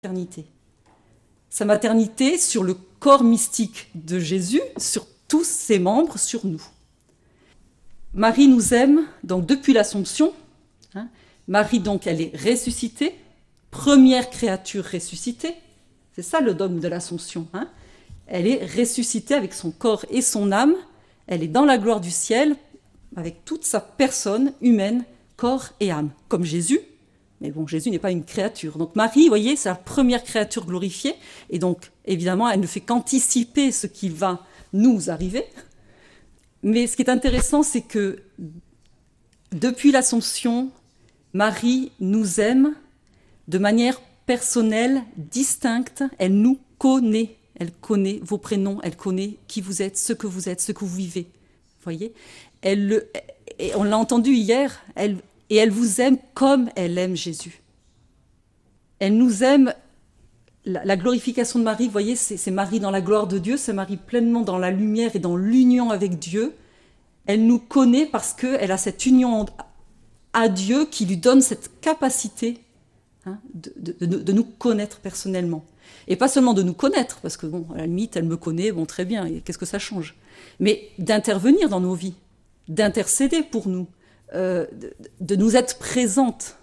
maternité. Sa maternité sur le corps mystique de Jésus, sur tous ses membres, sur nous. Marie nous aime, donc depuis l'Assomption. Marie, donc, elle est ressuscitée, première créature ressuscitée. C'est ça le dogme de l'Assomption. Elle est ressuscitée avec son corps et son âme. Elle est dans la gloire du ciel, avec toute sa personne humaine, corps et âme, comme Jésus. Mais bon, Jésus n'est pas une créature. Donc Marie, vous voyez, c'est la première créature glorifiée. Et donc, évidemment, elle ne fait qu'anticiper ce qui va nous arriver. Mais ce qui est intéressant, c'est que depuis l'Assomption, Marie nous aime de manière personnelle, distincte. Elle nous connaît. Elle connaît vos prénoms, elle connaît qui vous êtes, ce que vous vivez. Vous voyez ? Et on l'a entendu hier, et elle vous aime comme elle aime Jésus. Elle nous aime. La glorification de Marie, vous voyez, c'est Marie dans la gloire de Dieu, c'est Marie pleinement dans la lumière et dans l'union avec Dieu. Elle nous connaît parce qu'elle a cette union à Dieu qui lui donne cette capacité de nous connaître personnellement. Et pas seulement de nous connaître, parce que, bon, à la limite, elle me connaît, bon, très bien, et qu'est-ce que ça change ? Mais d'intervenir dans nos vies, d'intercéder pour nous, de nous être présente.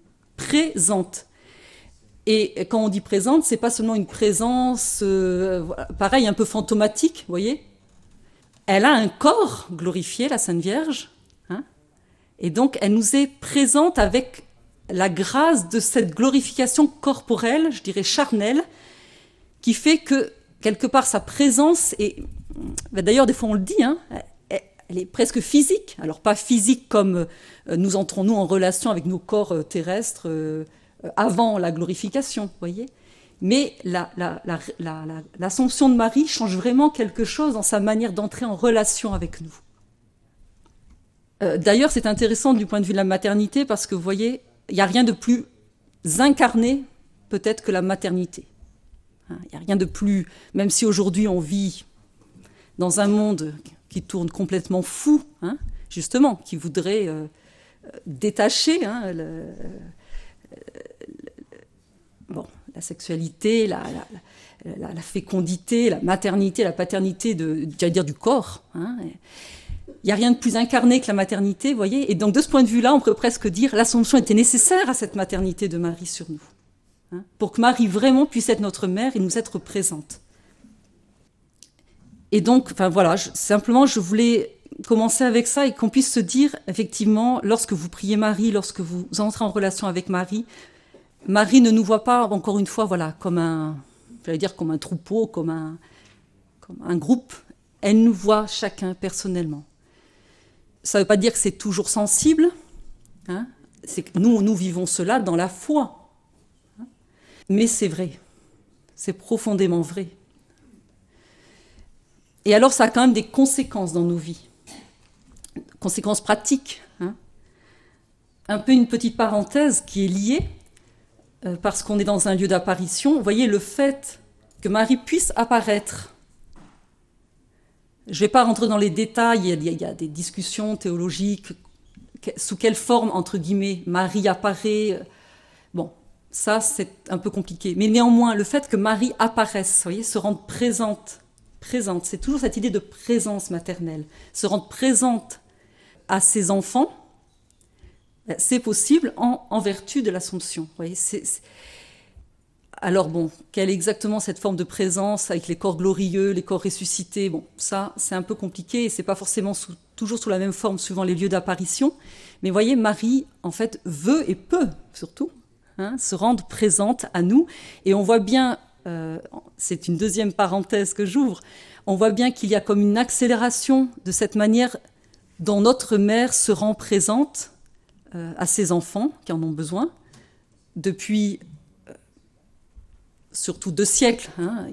Et quand on dit présente, c'est pas seulement une présence, pareil, un peu fantomatique, vous voyez ? Elle a un corps glorifié, la Sainte Vierge, et donc elle nous est présente avec la grâce de cette glorification corporelle, je dirais charnelle, qui fait que, quelque part, sa présence est... D'ailleurs, des fois, on le dit, elle est presque physique. Alors, pas physique comme nous entrons, nous, en relation avec nos corps terrestres avant la glorification, vous voyez. Mais l'Assomption de Marie change vraiment quelque chose dans sa manière d'entrer en relation avec nous. D'ailleurs, c'est intéressant du point de vue de la maternité, parce que, vous voyez, il n'y a rien de plus incarné, peut-être, que la maternité. Il n'y a rien de plus... Même si aujourd'hui, on vit dans un monde qui tourne complètement fou, justement, qui voudrait détacher la sexualité, la fécondité, la maternité, la paternité j'allais dire du corps. Il n'y a rien de plus incarné que la maternité, vous voyez. Et donc, de ce point de vue-là, on peut presque dire l'Assomption était nécessaire à cette maternité de Marie sur nous, pour que Marie vraiment puisse être notre mère et nous être présente. Et donc, voilà, simplement, je voulais commencer avec ça et qu'on puisse se dire, effectivement, lorsque vous priez Marie, lorsque vous entrez en relation avec Marie, Marie ne nous voit pas, encore une fois, voilà, comme un troupeau, comme un groupe. Elle nous voit chacun personnellement. Ça ne veut pas dire que c'est toujours sensible, c'est que nous vivons cela dans la foi. Mais c'est vrai, c'est profondément vrai. Et alors ça a quand même des conséquences dans nos vies, conséquences pratiques. Un peu une petite parenthèse qui est liée, parce qu'on est dans un lieu d'apparition. Vous voyez, le fait que Marie puisse apparaître, je ne vais pas rentrer dans les détails, il y a des discussions théologiques, sous quelle forme, entre guillemets, Marie apparaît. Bon, ça c'est un peu compliqué. Mais néanmoins, le fait que Marie apparaisse, vous voyez, se rende présente, c'est toujours cette idée de présence maternelle, se rendre présente à ses enfants, c'est possible en vertu de l'Assomption. Vous voyez, Alors bon, quelle est exactement cette forme de présence avec les corps glorieux, les corps ressuscités ? Bon, ça, c'est un peu compliqué et c'est pas forcément toujours sous la même forme suivant les lieux d'apparition. Mais vous voyez, Marie, en fait, veut et peut, surtout, se rendre présente à nous. Et on voit bien, c'est une deuxième parenthèse que j'ouvre, on voit bien qu'il y a comme une accélération de cette manière dont notre mère se rend présente à ses enfants qui en ont besoin, depuis... surtout 2 siècles,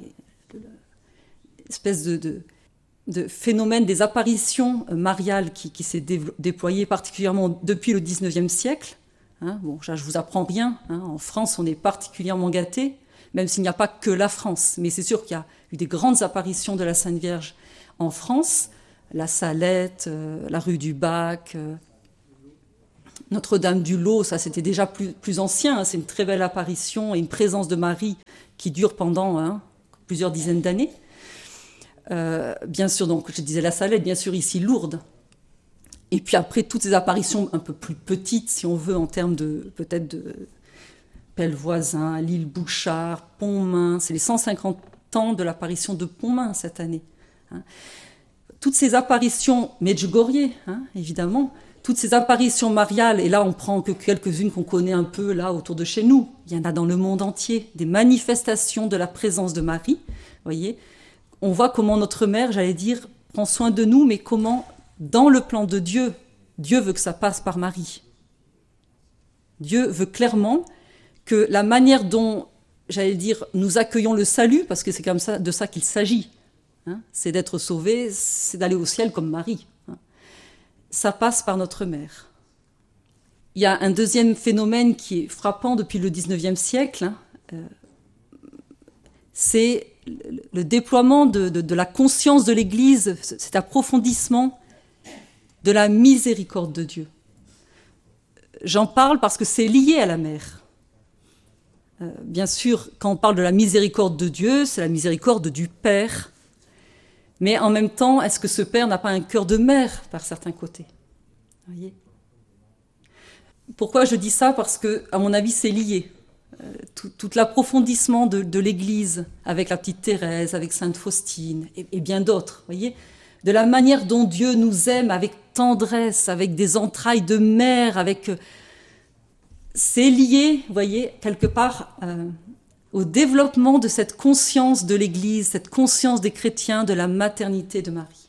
espèce de phénomène des apparitions mariales qui s'est déployé particulièrement depuis le 19e siècle. Bon, je ne vous apprends rien. En France, on est particulièrement gâtés, même s'il n'y a pas que la France. Mais c'est sûr qu'il y a eu des grandes apparitions de la Sainte Vierge en France, la Salette, la rue du Bac, Notre-Dame du Lot, ça c'était déjà plus ancien, hein, c'est une très belle apparition et une présence de Marie qui dure pendant plusieurs dizaines d'années. Bien sûr, donc je disais la Salette, bien sûr ici Lourdes. Et puis après, toutes ces apparitions un peu plus petites, si on veut, en termes de peut-être de Pellevoisin, l'île Bouchard, Pontmain, c'est les 150 ans de l'apparition de Pontmain cette année. Hein. Toutes ces apparitions, Medjugorje, évidemment, toutes ces apparitions mariales, et là on prend que quelques-unes qu'on connaît un peu là autour de chez nous, il y en a dans le monde entier, des manifestations de la présence de Marie, voyez, on voit comment notre mère, j'allais dire, prend soin de nous, mais comment, dans le plan de Dieu, Dieu veut que ça passe par Marie. Dieu veut clairement que la manière dont, j'allais dire, nous accueillons le salut, parce que c'est comme ça, de ça qu'il s'agit, c'est d'être sauvé, c'est d'aller au ciel comme Marie. Ça passe par notre mère. Il y a un deuxième phénomène qui est frappant depuis le 19e siècle, c'est le déploiement de la conscience de l'Église, cet approfondissement de la miséricorde de Dieu. J'en parle parce que c'est lié à la mère. Bien sûr, quand on parle de la miséricorde de Dieu, c'est la miséricorde du Père. Mais en même temps, est-ce que ce Père n'a pas un cœur de mère par certains côtés ? Voyez ? Pourquoi je dis ça ? Parce que, à mon avis, c'est lié. Tout l'approfondissement de l'Église, avec la petite Thérèse, avec Sainte Faustine, et bien d'autres, voyez, de la manière dont Dieu nous aime avec tendresse, avec des entrailles de mère, c'est lié, voyez, quelque part au développement de cette conscience de l'Église, cette conscience des chrétiens de la maternité de Marie.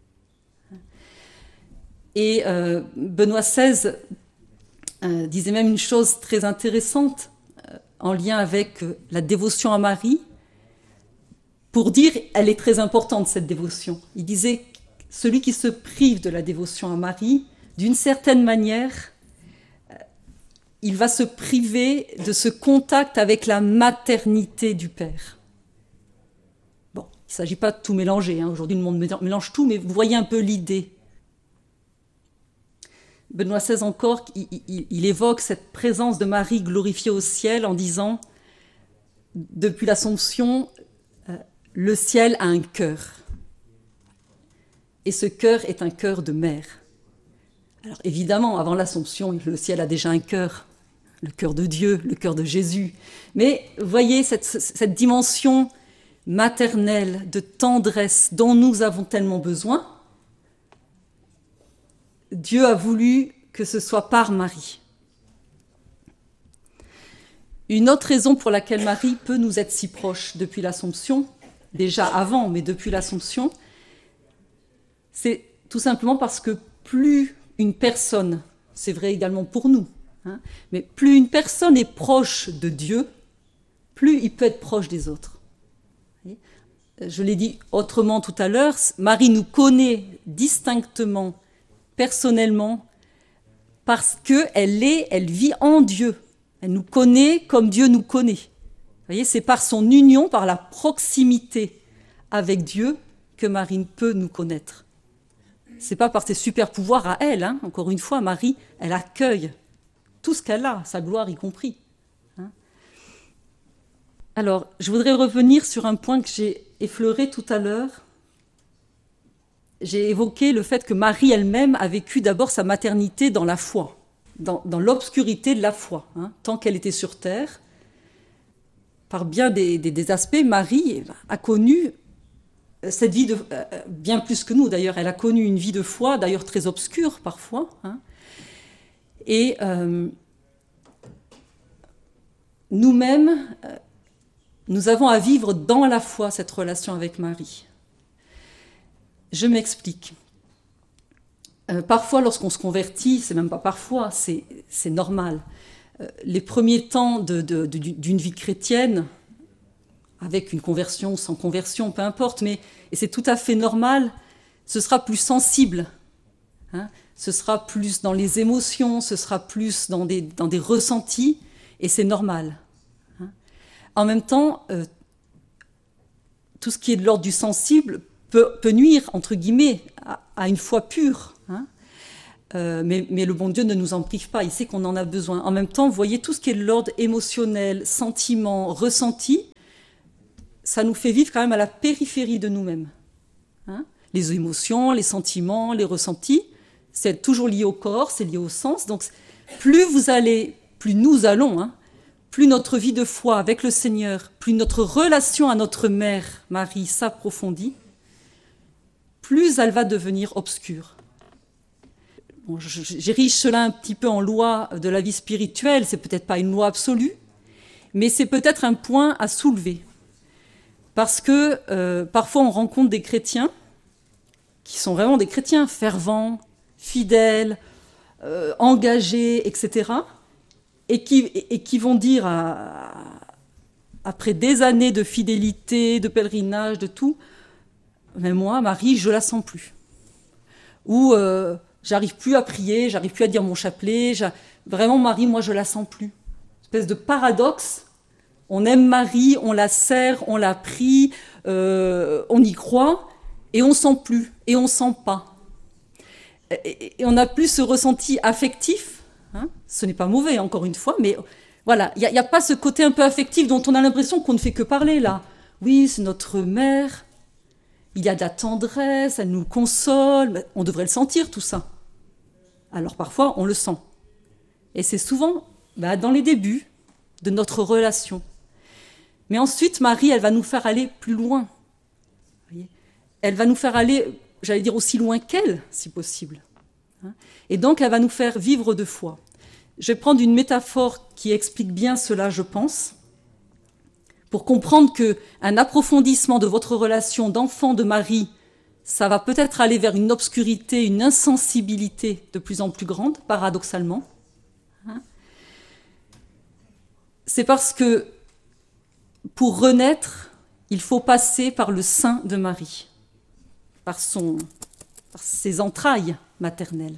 Et Benoît XVI disait même une chose très intéressante en lien avec la dévotion à Marie, pour dire elle est très importante cette dévotion. Il disait celui qui se prive de la dévotion à Marie, d'une certaine manière, il va se priver de ce contact avec la maternité du Père. Bon, il ne s'agit pas de tout mélanger, aujourd'hui le monde mélange tout, mais vous voyez un peu l'idée. Benoît XVI encore, il évoque cette présence de Marie glorifiée au ciel en disant « Depuis l'Assomption, le ciel a un cœur. Et ce cœur est un cœur de mère. » Alors évidemment, avant l'Assomption, le ciel a déjà un cœur, le cœur de Dieu, le cœur de Jésus. Mais voyez cette dimension maternelle, de tendresse dont nous avons tellement besoin. Dieu a voulu que ce soit par Marie. Une autre raison pour laquelle Marie peut nous être si proche depuis l'Assomption, déjà avant, mais depuis l'Assomption, c'est tout simplement parce que plus une personne, c'est vrai également pour nous, mais plus une personne est proche de Dieu, plus il peut être proche des autres. Je l'ai dit autrement tout à l'heure, Marie nous connaît distinctement, personnellement, parce qu'elle vit en Dieu. Elle nous connaît comme Dieu nous connaît. Vous voyez, c'est par son union, par la proximité avec Dieu que Marie peut nous connaître. C'est pas par ses super pouvoirs à elle. Encore une fois, Marie, elle accueille tout ce qu'elle a, sa gloire y compris. Alors, je voudrais revenir sur un point que j'ai effleuré tout à l'heure. J'ai évoqué le fait que Marie elle-même a vécu d'abord sa maternité dans la foi, dans l'obscurité de la foi. Tant qu'elle était sur terre, par bien des aspects, Marie a connu cette vie, bien plus que nous d'ailleurs, elle a connu une vie de foi, d'ailleurs très obscure parfois. Et nous-mêmes, nous avons à vivre dans la foi cette relation avec Marie. Je m'explique. Parfois, lorsqu'on se convertit, c'est même pas parfois, c'est normal. Les premiers temps d'une vie chrétienne, avec une conversion ou sans conversion, peu importe, et c'est tout à fait normal, ce sera plus sensible. Ce sera plus dans les émotions, ce sera plus dans des ressentis, et c'est normal. En même temps, tout ce qui est de l'ordre du sensible peut nuire, entre guillemets, à une foi pure. mais le bon Dieu ne nous en prive pas, il sait qu'on en a besoin. En même temps, vous voyez, tout ce qui est de l'ordre émotionnel, sentiment, ressenti, ça nous fait vivre quand même à la périphérie de nous-mêmes. Hein, les émotions, les sentiments, les ressentis, c'est toujours lié au corps, c'est lié au sens. Donc, plus nous allons, hein, plus notre vie de foi avec le Seigneur, plus notre relation à notre mère, Marie, s'approfondit, plus elle va devenir obscure. Bon, j'érige cela un petit peu en loi de la vie spirituelle, c'est peut-être pas une loi absolue, mais c'est peut-être un point à soulever. Parce que parfois on rencontre des chrétiens qui sont vraiment des chrétiens fervents, fidèles, engagés, etc. Et qui vont dire, après des années de fidélité, de pèlerinage, de tout, mais moi, Marie, je la sens plus. Ou j'arrive plus à prier, j'arrive plus à dire mon chapelet. Vraiment, Marie, moi, je la sens plus. Une espèce de paradoxe. On aime Marie, on la sert, on la prie, on y croit, et on sent plus, et on sent pas. Et on n'a plus ce ressenti affectif. Hein, ce n'est pas mauvais, encore une fois, mais voilà, il n'y a pas ce côté un peu affectif dont on a l'impression qu'on ne fait que parler, là. Oui, c'est notre mère, il y a de la tendresse, elle nous console, on devrait le sentir, tout ça. Alors parfois, on le sent. Et c'est souvent dans les débuts de notre relation. Mais ensuite, Marie, elle va nous faire aller plus loin. Vous voyez, elle va nous faire aller, j'allais dire, aussi loin qu'elle, si possible. Et donc, elle va nous faire vivre de foi. Je vais prendre une métaphore qui explique bien cela, je pense, pour comprendre qu'un approfondissement de votre relation d'enfant de Marie, ça va peut-être aller vers une obscurité, une insensibilité de plus en plus grande, paradoxalement. C'est parce que pour renaître, il faut passer par le sein de Marie, par ses entrailles maternelles.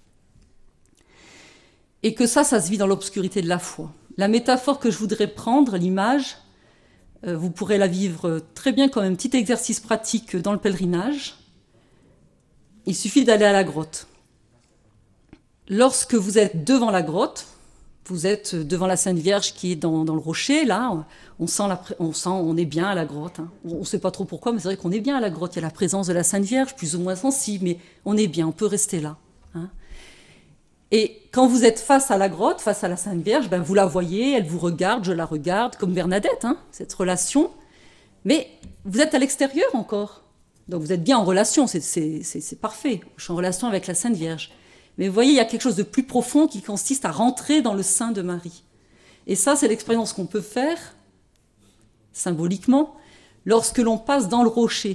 Et que ça se vit dans l'obscurité de la foi. La métaphore que je voudrais prendre, l'image, vous pourrez la vivre très bien comme un petit exercice pratique dans le pèlerinage. Il suffit d'aller à la grotte. Lorsque vous êtes devant la grotte, vous êtes devant la Sainte Vierge qui est dans le rocher, là, on est bien à la grotte. Hein. On ne sait pas trop pourquoi, mais c'est vrai qu'on est bien à la grotte. Il y a la présence de la Sainte Vierge, plus ou moins sensible, mais on est bien, on peut rester là. Hein. Et quand vous êtes face à la grotte, face à la Sainte Vierge, vous la voyez, elle vous regarde, je la regarde, comme Bernadette, hein, cette relation. Mais vous êtes à l'extérieur encore. Donc vous êtes bien en relation, c'est parfait. Je suis en relation avec la Sainte Vierge. Mais vous voyez, il y a quelque chose de plus profond qui consiste à rentrer dans le sein de Marie. Et ça, c'est l'expérience qu'on peut faire, symboliquement, lorsque l'on passe dans le rocher.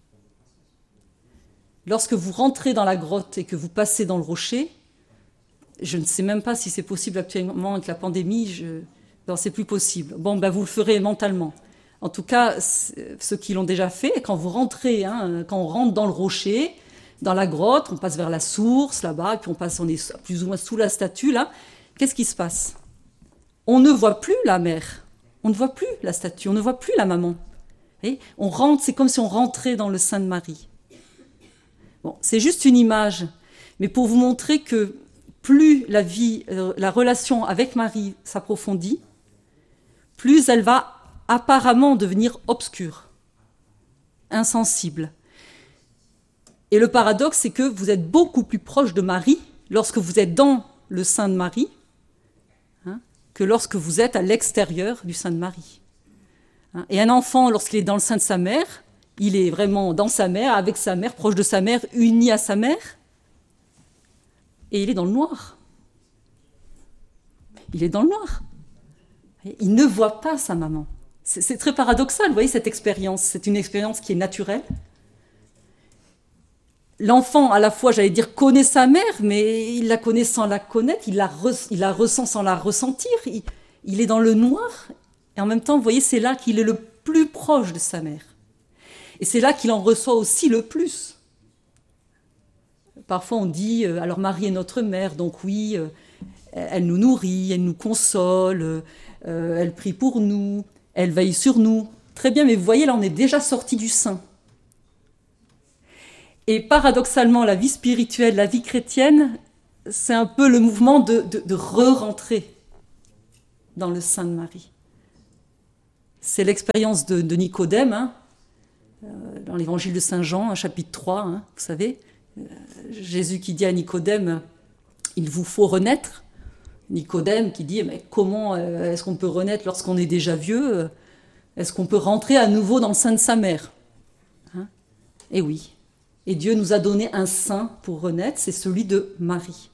Lorsque vous rentrez dans la grotte et que vous passez dans le rocher, je ne sais même pas si c'est possible actuellement avec la pandémie, non, c'est plus possible. Bon, vous le ferez mentalement. En tout cas, ceux qui l'ont déjà fait, quand vous rentrez, hein, quand on rentre dans le rocher, dans la grotte, on passe vers la source, là-bas, et puis on est plus ou moins sous la statue, là. Qu'est-ce qui se passe? On ne voit plus la mère, on ne voit plus la statue, on ne voit plus la maman. Et on rentre, c'est comme si on rentrait dans le sein de Marie. Bon, c'est juste une image, mais pour vous montrer que plus la relation avec Marie s'approfondit, plus elle va apparemment devenir obscure, insensible. Et le paradoxe, c'est que vous êtes beaucoup plus proche de Marie lorsque vous êtes dans le sein de Marie, hein, que lorsque vous êtes à l'extérieur du sein de Marie. Hein, et un enfant, lorsqu'il est dans le sein de sa mère, il est vraiment dans sa mère, avec sa mère, proche de sa mère, uni à sa mère, et il est dans le noir. Il est dans le noir. Il ne voit pas sa maman. C'est très paradoxal, vous voyez, cette expérience. C'est une expérience qui est naturelle. L'enfant, à la fois, j'allais dire, connaît sa mère, mais il la connaît sans la connaître, il la ressent sans la ressentir. Il est dans le noir, et en même temps, vous voyez, c'est là qu'il est le plus proche de sa mère. Et c'est là qu'il en reçoit aussi le plus. Parfois, on dit, alors Marie est notre mère, donc oui, elle nous nourrit, elle nous console, elle prie pour nous, elle veille sur nous. Très bien, mais vous voyez, là, on est déjà sorti du sein. Et paradoxalement, la vie spirituelle, la vie chrétienne, c'est un peu le mouvement de re-rentrer dans le sein de Marie. C'est l'expérience de Nicodème, hein, dans l'évangile de Saint Jean, chapitre 3, hein, vous savez. Jésus qui dit à Nicodème, il vous faut renaître. Nicodème qui dit, mais comment est-ce qu'on peut renaître lorsqu'on est déjà vieux? Est-ce qu'on peut rentrer à nouveau dans le sein de sa mère, hein? Et oui. Et Dieu nous a donné un sein pour renaître, c'est celui de Marie.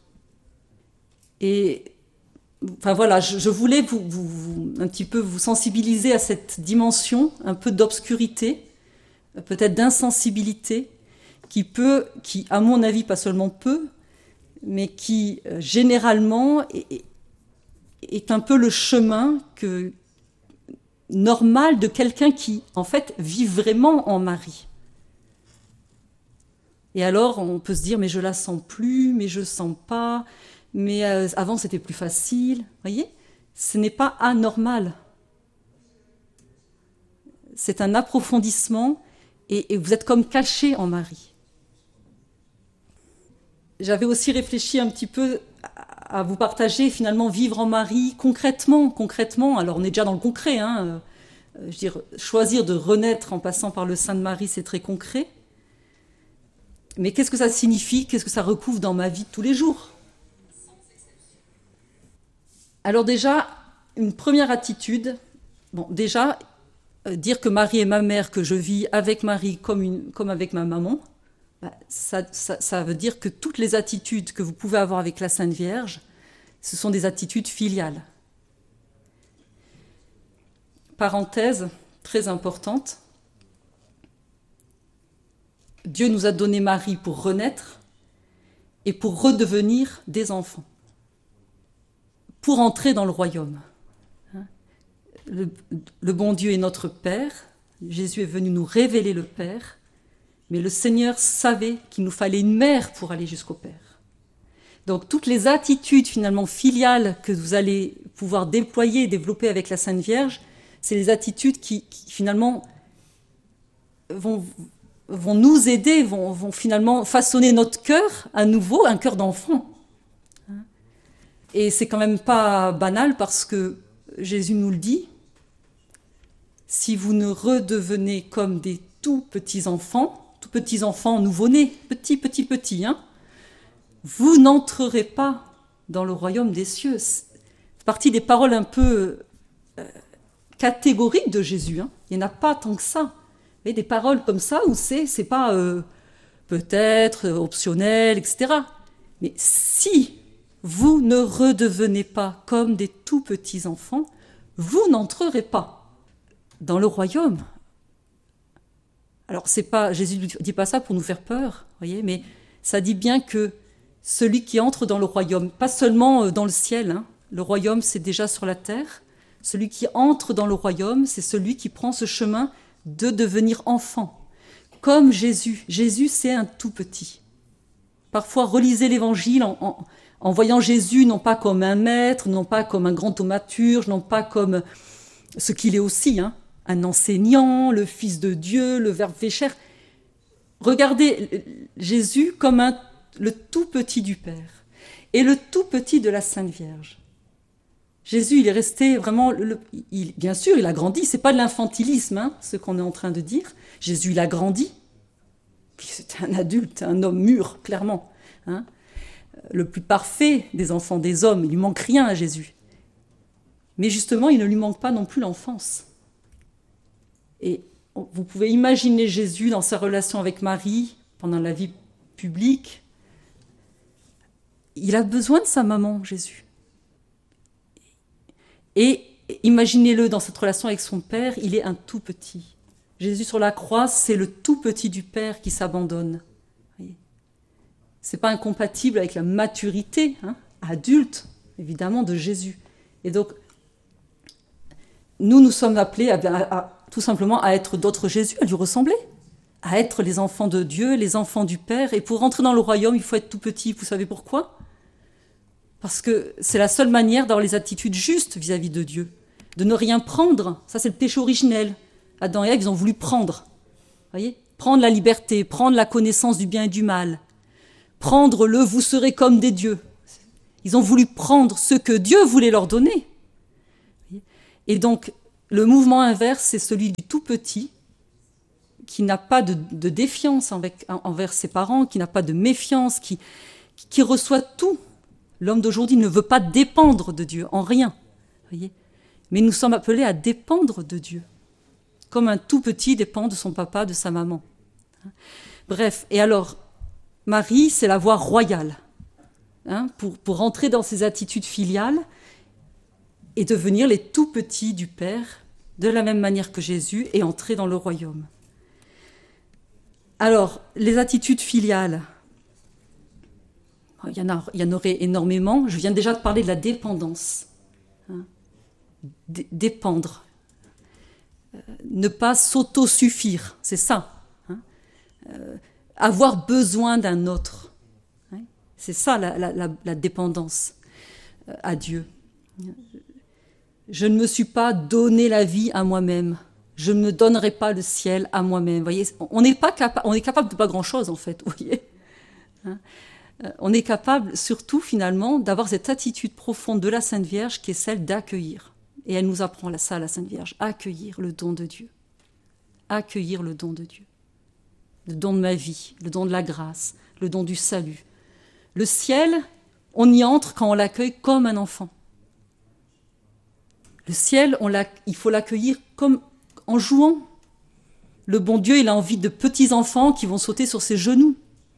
Et enfin voilà, je voulais un petit peu vous sensibiliser à cette dimension, un peu d'obscurité, peut-être d'insensibilité, qui, à mon avis, pas seulement peut, mais qui généralement est un peu le chemin normal de quelqu'un qui, en fait, vit vraiment en Marie. Et alors, on peut se dire, mais je la sens plus, mais je sens pas, mais avant c'était plus facile. Vous voyez, ce n'est pas anormal. C'est un approfondissement et vous êtes comme caché en Marie. J'avais aussi réfléchi un petit peu à vous partager finalement vivre en Marie concrètement. Alors on est déjà dans le concret, hein. Je veux dire, choisir de renaître en passant par le sein de Marie, c'est très concret. Mais qu'est-ce que ça signifie? Qu'est-ce que ça recouvre dans ma vie de tous les jours? Alors déjà, une première attitude, déjà, dire que Marie est ma mère, que je vis avec Marie comme avec ma maman, ça veut dire que toutes les attitudes que vous pouvez avoir avec la Sainte Vierge, ce sont des attitudes filiales. Parenthèse très importante, Dieu nous a donné Marie pour renaître et pour redevenir des enfants, pour entrer dans le royaume. Le bon Dieu est notre Père, Jésus est venu nous révéler le Père, mais le Seigneur savait qu'il nous fallait une mère pour aller jusqu'au Père. Donc toutes les attitudes finalement filiales que vous allez pouvoir déployer et développer avec la Sainte Vierge, c'est les attitudes qui finalement vont nous aider, vont finalement façonner notre cœur à nouveau, un cœur d'enfant. Et c'est quand même pas banal parce que Jésus nous le dit, si vous ne redevenez comme des tout petits enfants nouveau-nés, petits, hein, vous n'entrerez pas dans le royaume des cieux. C'est partie des paroles un peu catégoriques de Jésus, hein. Il n'y en a pas tant que ça. Et des paroles comme ça où c'est pas peut-être optionnel, etc. Mais si vous ne redevenez pas comme des tout petits enfants, vous n'entrerez pas dans le royaume. Alors Jésus ne dit pas ça pour nous faire peur, voyez, mais ça dit bien que celui qui entre dans le royaume, pas seulement dans le ciel, hein, le royaume c'est déjà sur la terre, celui qui entre dans le royaume, c'est celui qui prend ce chemin de devenir enfant, comme Jésus. Jésus, c'est un tout petit. Parfois, relisez l'Évangile en voyant Jésus non pas comme un maître, non pas comme un grand thaumaturge, non pas comme ce qu'il est aussi, hein, un enseignant, le Fils de Dieu, le Verbe fait chair. Regardez Jésus comme le tout petit du Père et le tout petit de la Sainte Vierge. Jésus, il est resté vraiment... bien sûr, il a grandi. C'est pas de l'infantilisme, hein, ce qu'on est en train de dire. Jésus, il a grandi. C'était un adulte, un homme mûr, clairement. Hein. Le plus parfait des enfants des hommes. Il lui manque rien à Jésus. Mais justement, il ne lui manque pas non plus l'enfance. Et vous pouvez imaginer Jésus dans sa relation avec Marie, pendant la vie publique. Il a besoin de sa maman, Jésus. Et imaginez-le dans cette relation avec son Père, il est un tout petit. Jésus sur la croix, c'est le tout petit du Père qui s'abandonne. C'est pas incompatible avec la maturité, hein, adulte, évidemment, de Jésus. Et donc, nous sommes appelés tout simplement à être d'autres Jésus, à lui ressembler, à être les enfants de Dieu, les enfants du Père. Et pour rentrer dans le royaume, il faut être tout petit. Vous savez pourquoi ? Parce que c'est la seule manière d'avoir les attitudes justes vis-à-vis de Dieu. De ne rien prendre, ça c'est le péché originel. Adam et Ève, ils ont voulu prendre. Voyez ? Prendre la liberté, prendre la connaissance du bien et du mal. Prendre le « vous serez comme des dieux ». Ils ont voulu prendre ce que Dieu voulait leur donner. Et donc, le mouvement inverse, c'est celui du tout petit, qui n'a pas de défiance envers ses parents, qui n'a pas de méfiance, qui reçoit tout. L'homme d'aujourd'hui ne veut pas dépendre de Dieu, en rien. Voyez, mais nous sommes appelés à dépendre de Dieu, comme un tout petit dépend de son papa, de sa maman. Bref, et alors, Marie, c'est la voie royale, pour rentrer dans ces attitudes filiales et devenir les tout petits du Père, de la même manière que Jésus, et entrer dans le royaume. Alors, les attitudes filiales, il y en aurait énormément. Je viens déjà de parler de la dépendance. Dépendre. Ne pas s'autosuffire, c'est ça. Avoir besoin d'un autre. C'est ça la dépendance à Dieu. Je ne me suis pas donné la vie à moi-même. Je ne me donnerai pas le ciel à moi-même. Vous voyez, on est capable de pas grand-chose, en fait. Vous voyez, on est capable, surtout, finalement, d'avoir cette attitude profonde de la Sainte Vierge qui est celle d'accueillir. Et elle nous apprend ça, la Sainte Vierge, accueillir le don de Dieu. Accueillir le don de Dieu. Le don de ma vie, le don de la grâce, le don du salut. Le ciel, on y entre quand on l'accueille comme un enfant. Le ciel, il faut l'accueillir comme en jouant. Le bon Dieu, il a envie de petits enfants qui vont sauter sur ses genoux.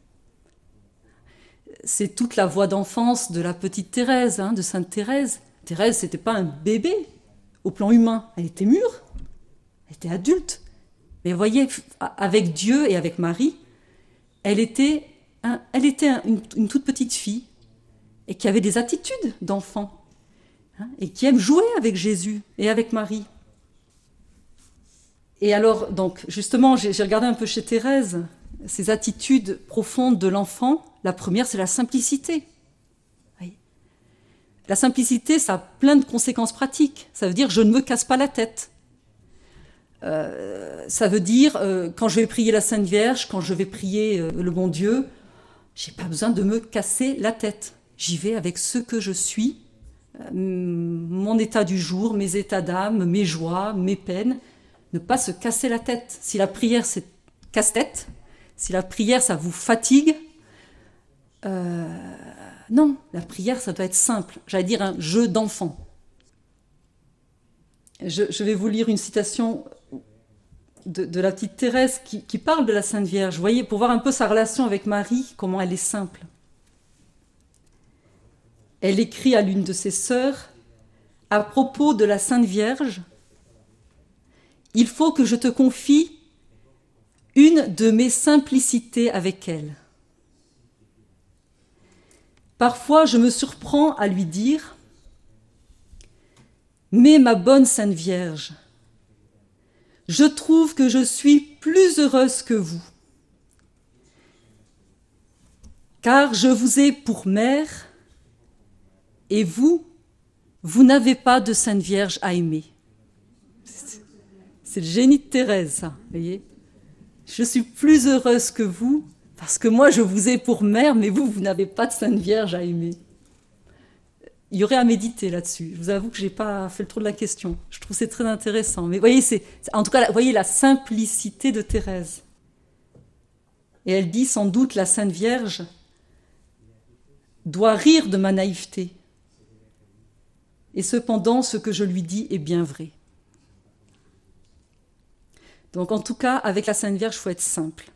C'est toute la voix d'enfance de la petite Thérèse, de Sainte Thérèse. Thérèse, c'était pas un bébé au plan humain. Elle était mûre, elle était adulte. Mais vous voyez, avec Dieu et avec Marie, elle était une toute petite fille et qui avait des attitudes d'enfant et qui aime jouer avec Jésus et avec Marie. Et alors, donc, justement, j'ai regardé un peu chez Thérèse ces attitudes profondes de l'enfant. La première, c'est la simplicité. Oui. La simplicité, ça a plein de conséquences pratiques. Ça veut dire je ne me casse pas la tête. Ça veut dire quand je vais prier la Sainte Vierge, quand je vais prier le bon Dieu, j'ai pas besoin de me casser la tête. J'y vais avec ce que je suis, mon état du jour, mes états d'âme, mes joies, mes peines. Ne pas se casser la tête. Si la prière, c'est casse-tête, si la prière, ça vous fatigue, non, la prière, ça doit être simple. J'allais dire un jeu d'enfant. Je vais vous lire une citation de la petite Thérèse qui parle de la Sainte Vierge. Vous voyez, pour voir un peu sa relation avec Marie, comment elle est simple. Elle écrit à l'une de ses sœurs, à propos de la Sainte Vierge, « Il faut que je te confie une de mes simplicités avec elle. Parfois, je me surprends à lui dire « Mais ma bonne Sainte Vierge, je trouve que je suis plus heureuse que vous, car je vous ai pour mère, et vous, vous n'avez pas de Sainte Vierge à aimer. » C'est le génie de Thérèse, ça, vous voyez. Je suis plus heureuse que vous, parce que moi, je vous ai pour mère, mais vous, vous n'avez pas de Sainte Vierge à aimer. Il y aurait à méditer là-dessus. Je vous avoue que je n'ai pas fait le tour de la question. Je trouve que c'est très intéressant. Mais vous voyez, en tout cas, vous voyez la simplicité de Thérèse. Et elle dit, sans doute, la Sainte Vierge doit rire de ma naïveté. Et cependant, ce que je lui dis est bien vrai. Donc en tout cas, avec la Sainte Vierge, il faut être simple.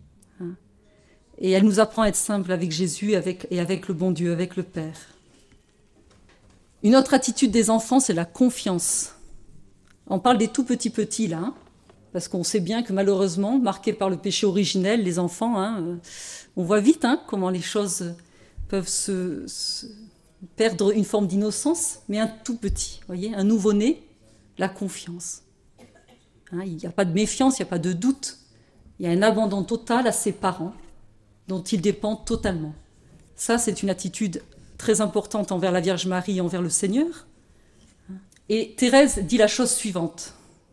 Et elle nous apprend à être simple avec Jésus et avec le bon Dieu, avec le Père. Une autre attitude des enfants, c'est la confiance. On parle des tout petits là, parce qu'on sait bien que malheureusement, marqués par le péché originel, les enfants, on voit vite comment les choses peuvent se perdre une forme d'innocence, mais un tout petit, voyez, un nouveau-né, la confiance. Il n'y a pas de méfiance, il n'y a pas de doute. Il y a un abandon total à ses parents, dont ils dépendent totalement. Ça, c'est une attitude très importante envers la Vierge Marie et envers le Seigneur. Et Thérèse dit la chose suivante.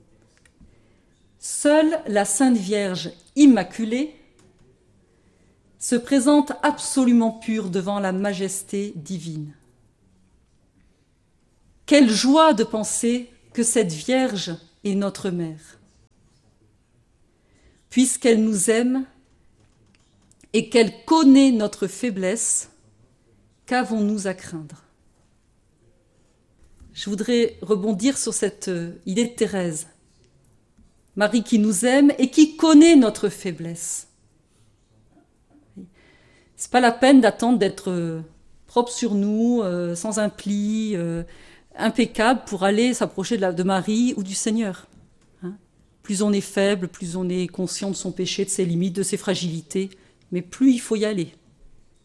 Seule la Sainte Vierge Immaculée se présente absolument pure devant la majesté divine. Quelle joie de penser que cette Vierge est notre mère. Puisqu'elle nous aime et qu'elle connaît notre faiblesse, qu'avons-nous à craindre? Je voudrais rebondir sur cette idée de Thérèse. Marie qui nous aime et qui connaît notre faiblesse. C'est pas la peine d'attendre d'être propre sur nous, sans un pli, impeccable pour aller s'approcher de Marie ou du Seigneur. Plus on est faible, plus on est conscient de son péché, de ses limites, de ses fragilités, mais plus il faut y aller. D'accord ?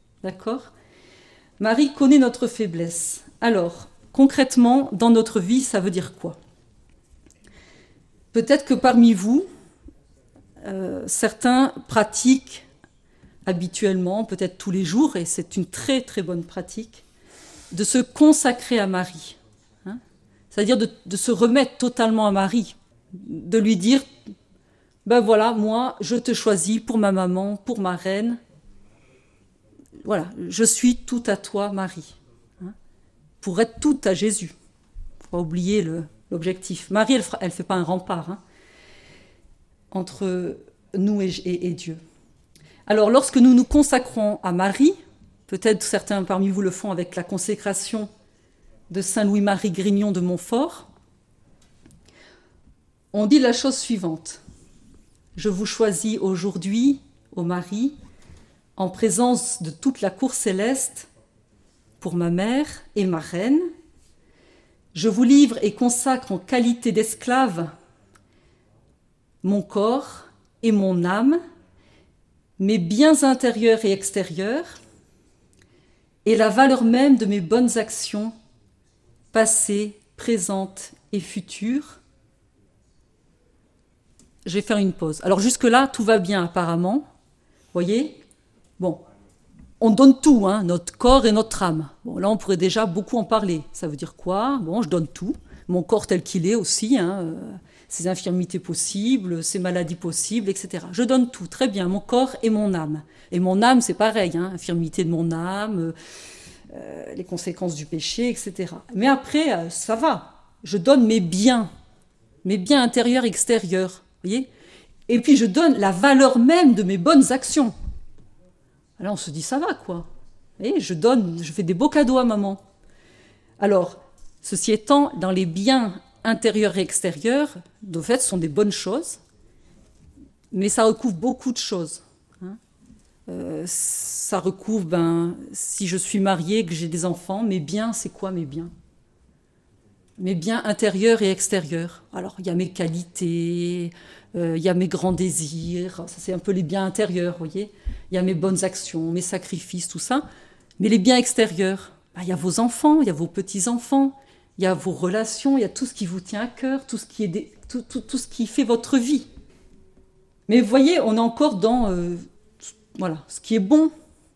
Marie connaît notre faiblesse. Alors, concrètement, dans notre vie, ça veut dire quoi ? Peut-être que parmi vous, certains pratiquent habituellement, peut-être tous les jours, et c'est une très très bonne pratique, de se consacrer à Marie. C'est-à-dire de se remettre totalement à Marie, de lui dire, ben voilà, moi, je te choisis pour ma maman, pour ma reine. Voilà, je suis tout à toi, Marie. Pour être tout à Jésus. Il ne faut pas oublier l'objectif. Marie, elle ne fait pas un rempart entre nous et Dieu. Alors, lorsque nous nous consacrons à Marie, peut-être certains parmi vous le font avec la consécration de Saint Louis-Marie Grignon de Montfort, on dit la chose suivante. Je vous choisis aujourd'hui, ô Marie, en présence de toute la cour céleste, pour ma mère et ma reine. Je vous livre et consacre en qualité d'esclave mon corps et mon âme, mes biens intérieurs et extérieurs, et la valeur même de mes bonnes actions, passées, présentes et futures. Je vais faire une pause. Alors jusque-là, tout va bien apparemment. Voyez ? Bon, on donne tout, notre corps et notre âme. Bon, là, on pourrait déjà beaucoup en parler. Ça veut dire quoi ? Bon, je donne tout. Mon corps tel qu'il est aussi, ses infirmités possibles, ses maladies possibles, etc. Je donne tout, très bien, mon corps et mon âme. Et mon âme, c'est pareil, infirmité de mon âme, les conséquences du péché, etc. Mais après, ça va. Je donne mes biens intérieurs et extérieurs, voyez ? Et puis je donne la valeur même de mes bonnes actions. Alors on se dit, ça va, quoi. Vous voyez, je fais des beaux cadeaux à maman. Alors, ceci étant, dans les biens intérieurs et extérieurs, de fait, ce sont des bonnes choses, mais ça recouvre beaucoup de choses. Ça recouvre, si je suis mariée, que j'ai des enfants, mes biens, c'est quoi mes biens ? Mes biens intérieurs et extérieurs. Alors, il y a mes qualités, il y a mes grands désirs, ça c'est un peu les biens intérieurs, vous voyez. Il y a mes bonnes actions, mes sacrifices, tout ça. Mais les biens extérieurs, il y a vos enfants, il y a vos petits-enfants, il y a vos relations, il y a tout ce qui vous tient à cœur, tout ce qui fait votre vie. Mais vous voyez, on est encore dans ce qui est bon.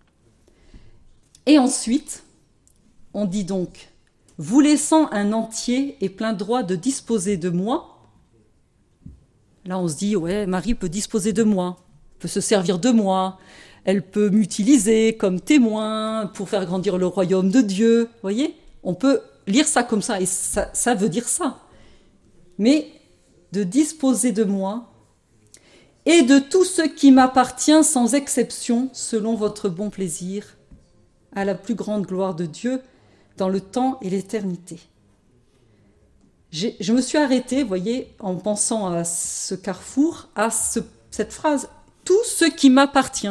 Et ensuite, on dit donc, vous laissant un entier et plein droit de disposer de moi. Là, on se dit, ouais, Marie peut disposer de moi, peut se servir de moi, elle peut m'utiliser comme témoin pour faire grandir le royaume de Dieu. Vous voyez ? On peut lire ça comme ça, et ça veut dire ça. Mais de disposer de moi et de tout ce qui m'appartient sans exception, selon votre bon plaisir, à la plus grande gloire de Dieu, dans le temps et l'éternité. Je me suis arrêtée, vous voyez, en pensant à ce carrefour, à cette phrase, tout ce qui m'appartient.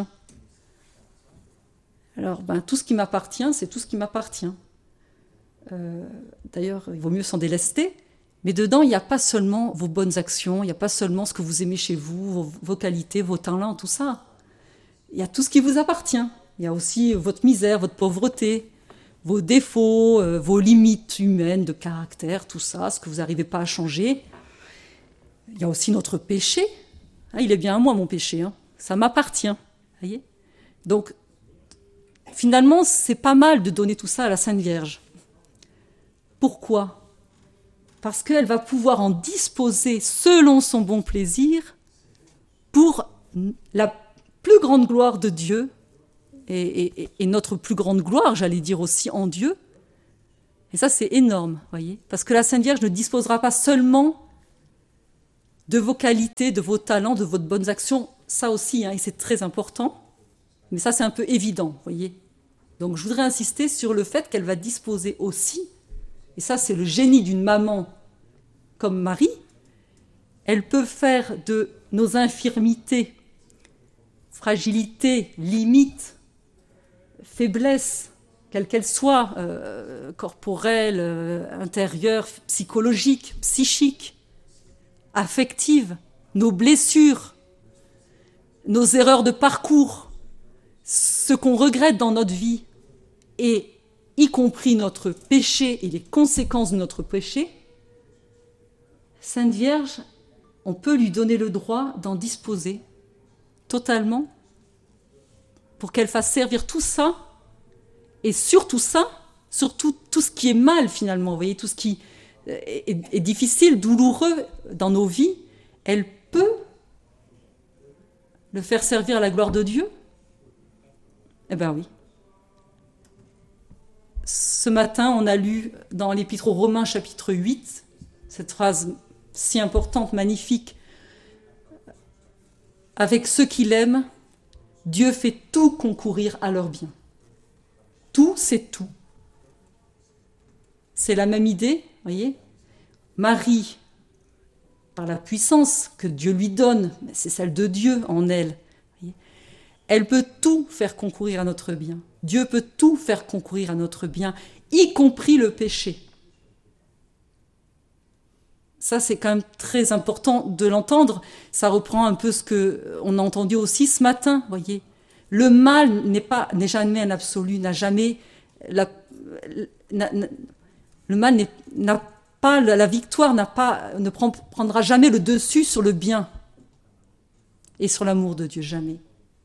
Alors, tout ce qui m'appartient, c'est tout ce qui m'appartient. D'ailleurs, il vaut mieux s'en délester, mais dedans, il n'y a pas seulement vos bonnes actions, il n'y a pas seulement ce que vous aimez chez vous, vos qualités, vos talents, tout ça. Il y a tout ce qui vous appartient. Il y a aussi votre misère, votre pauvreté, vos défauts, vos limites humaines de caractère, tout ça, ce que vous n'arrivez pas à changer. Il y a aussi notre péché. Il est bien à moi, mon péché. Ça m'appartient. Voyez ? Donc, finalement, c'est pas mal de donner tout ça à la Sainte Vierge. Pourquoi ? Parce qu'elle va pouvoir en disposer selon son bon plaisir pour la plus grande gloire de Dieu et notre plus grande gloire, j'allais dire aussi en Dieu. Et ça, c'est énorme, voyez, parce que la Sainte Vierge ne disposera pas seulement de vos qualités, de vos talents, de votre bonnes actions, ça aussi, et c'est très important, mais ça, c'est un peu évident, voyez. Donc, je voudrais insister sur le fait qu'elle va disposer aussi, et ça, c'est le génie d'une maman comme Marie, elle peut faire de nos infirmités, fragilités, limites, faiblesses, quelles qu'elles soient, corporelles, intérieures, psychologiques, psychiques, affectives, nos blessures, nos erreurs de parcours, ce qu'on regrette dans notre vie, et y compris notre péché et les conséquences de notre péché, Sainte Vierge, on peut lui donner le droit d'en disposer totalement pour qu'elle fasse servir tout ça, et surtout ça, surtout tout ce qui est mal finalement, vous voyez, tout ce qui est difficile, douloureux dans nos vies, elle peut le faire servir à la gloire de Dieu. Eh bien oui. Ce matin, on a lu dans l'Épître aux Romains, chapitre 8, cette phrase si importante, magnifique. Avec ceux qui l'aiment, Dieu fait tout concourir à leur bien. Tout, c'est tout. C'est la même idée, voyez. Marie, par la puissance que Dieu lui donne, c'est celle de Dieu en elle, voyez, elle peut tout faire concourir à notre bien. Dieu peut tout faire concourir à notre bien, y compris le péché. Ça, c'est quand même très important de l'entendre. Ça reprend un peu ce qu'on a entendu aussi ce matin, voyez. Le mal n'est jamais un absolu, n'a jamais... le mal n'a pas... La victoire ne prendra jamais le dessus sur le bien et sur l'amour de Dieu, jamais.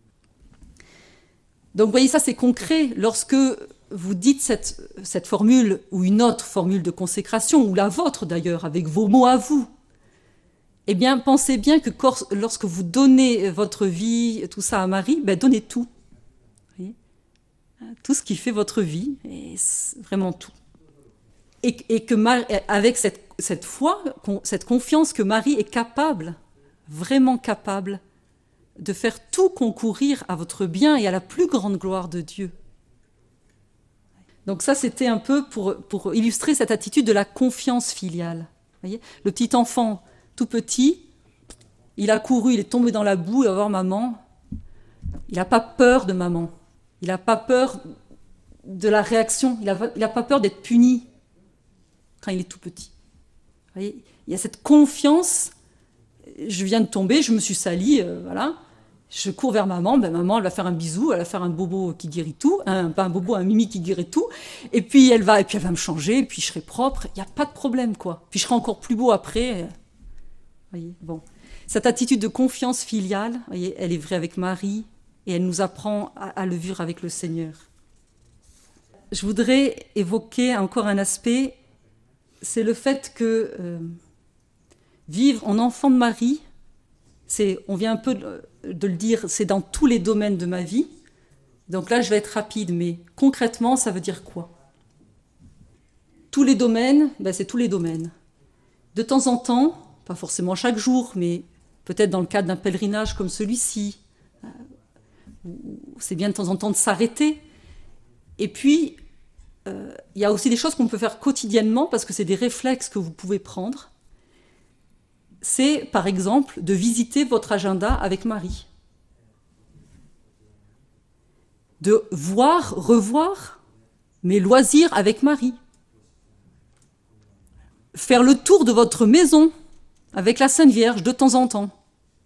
Donc, vous voyez, ça, c'est concret. Lorsque vous dites cette formule ou une autre formule de consécration, ou la vôtre d'ailleurs, avec vos mots à vous, eh bien, pensez bien que lorsque vous donnez votre vie, tout ça à Marie, ben, donnez tout. Vous voyez, tout ce qui fait votre vie, et vraiment tout. Et que avec cette foi, cette confiance que Marie est capable, vraiment capable, de faire tout concourir à votre bien et à la plus grande gloire de Dieu. Donc ça, c'était un peu pour illustrer cette attitude de la confiance filiale. Voyez, le petit enfant, tout petit, il a couru, il est tombé dans la boue, il va voir maman. Il n'a pas peur de maman. Il n'a pas peur de la réaction. Il n'a pas peur d'être puni quand il est tout petit. Voyez, il y a cette confiance. Je viens de tomber, je me suis salie, voilà. Je cours vers maman, ben maman elle va faire un bisou, elle va faire un bobo qui guérit tout, pas un bobo, un mimi qui guérit tout, et puis elle va me changer, et puis je serai propre, il n'y a pas de problème quoi. Puis je serai encore plus beau après. Voyez, bon. Cette attitude de confiance filiale, voyez, elle est vraie avec Marie, et elle nous apprend à le vivre avec le Seigneur. Je voudrais évoquer encore un aspect, c'est le fait que vivre en enfant de Marie, on vient un peu de le dire, c'est dans tous les domaines de ma vie. Donc là, je vais être rapide, mais concrètement, ça veut dire quoi? Tous les domaines, ben c'est tous les domaines. De temps en temps, pas forcément chaque jour, mais peut-être dans le cadre d'un pèlerinage comme celui-ci, c'est bien de temps en temps de s'arrêter. Et puis, il y a aussi des choses qu'on peut faire quotidiennement, parce que c'est des réflexes que vous pouvez prendre. C'est, par exemple, de visiter votre agenda avec Marie. De voir, revoir mes loisirs avec Marie. Faire le tour de votre maison avec la Sainte Vierge de temps en temps.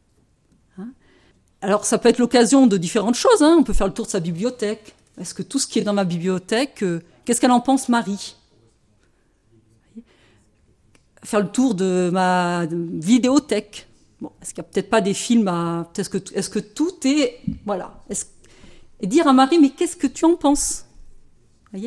Alors, ça peut être l'occasion de différentes choses. On peut faire le tour de sa bibliothèque. Est-ce que tout ce qui est dans ma bibliothèque, qu'est-ce qu'elle en pense, Marie ? Faire le tour de ma vidéothèque. Bon, est-ce qu'il n'y a peut-être pas des films à... Est-ce que tout est... Voilà. Et dire à Marie, mais qu'est-ce que tu en penses ? Voyez ?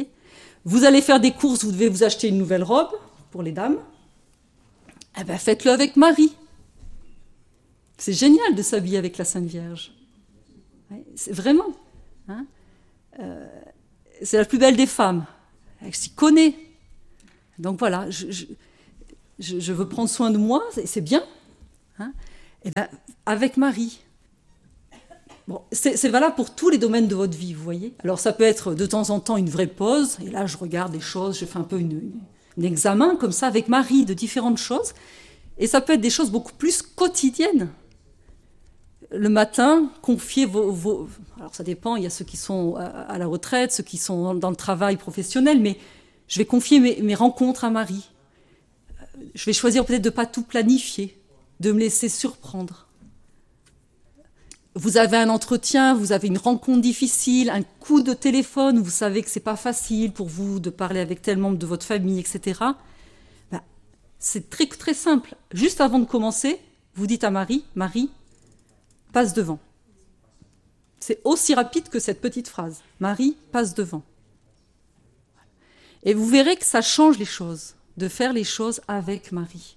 Vous allez faire des courses, vous devez vous acheter une nouvelle robe pour les dames. Eh bien, faites-le avec Marie. C'est génial de s'habiller avec la Sainte Vierge. C'est vraiment. C'est la plus belle des femmes. Elle s'y connaît. Donc voilà, je veux prendre soin de moi, c'est bien. Hein. Et ben, avec Marie. Bon, c'est valable pour tous les domaines de votre vie, vous voyez. Alors ça peut être de temps en temps une vraie pause, et là je regarde les choses, je fais un peu un examen comme ça avec Marie de différentes choses, et ça peut être des choses beaucoup plus quotidiennes. Le matin, confier alors ça dépend, il y a ceux qui sont à la retraite, ceux qui sont dans le travail professionnel, mais je vais confier mes rencontres à Marie. Je vais choisir peut-être de ne pas tout planifier, de me laisser surprendre. Vous avez un entretien, vous avez une rencontre difficile, un coup de téléphone, vous savez que ce n'est pas facile pour vous de parler avec tel membre de votre famille, etc. Ben, c'est très, très simple. Juste avant de commencer, vous dites à Marie, Marie, passe devant. C'est aussi rapide que cette petite phrase. Marie, passe devant. Et vous verrez que ça change les choses, de faire les choses avec Marie.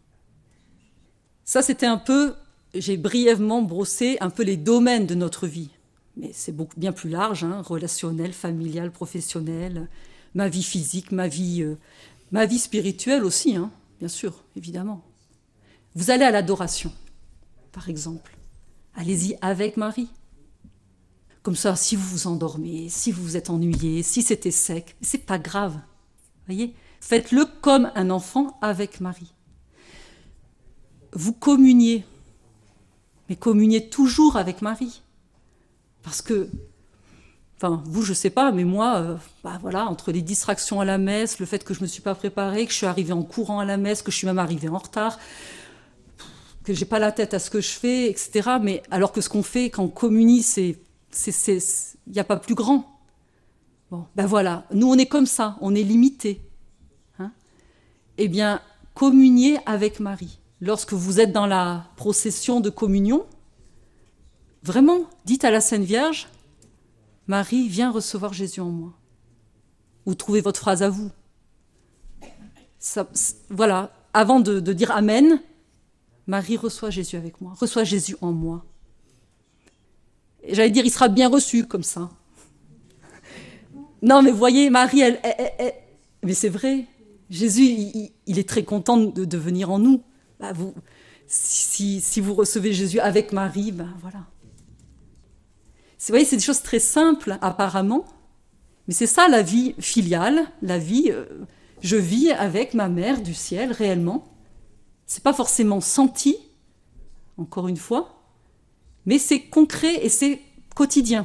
Ça, c'était un peu... J'ai brièvement brossé un peu les domaines de notre vie. Mais c'est bien plus large, hein, relationnel, familial, professionnel, ma vie physique, ma vie spirituelle aussi, hein, bien sûr, évidemment. Vous allez à l'adoration, par exemple. Allez-y avec Marie. Comme ça, si vous vous endormez, si vous vous êtes ennuyé, si c'était sec, c'est pas grave. Voyez, faites-le comme un enfant avec Marie. Vous communiez. Mais communiez toujours avec Marie. Parce que, enfin, vous, je ne sais pas, mais moi, voilà, entre les distractions à la messe, le fait que je ne me suis pas préparée, que je suis arrivée en courant à la messe, que je suis même arrivée en retard, que je n'ai pas la tête à ce que je fais, etc. Mais alors que ce qu'on fait quand on communie, il n'y a pas plus grand. Bon, ben voilà, nous, on est comme ça, on est limité. Hein. Eh bien, communiez avec Marie. Lorsque vous êtes dans la procession de communion, vraiment, dites à la Sainte Vierge, Marie, viens recevoir Jésus en moi. Ou trouvez votre phrase à vous. Ça, voilà, avant de dire Amen, Marie, reçoit Jésus avec moi, reçoit Jésus en moi. Et j'allais dire, il sera bien reçu comme ça. Non, mais voyez, Marie, mais c'est vrai, Jésus, il est très content de venir en nous. Bah si vous recevez Jésus avec Marie, ben voilà. Vous voyez, c'est des choses très simples, apparemment, mais c'est ça la vie filiale, la vie, je vis avec ma mère du ciel, réellement. C'est pas forcément senti, encore une fois, mais c'est concret et c'est quotidien.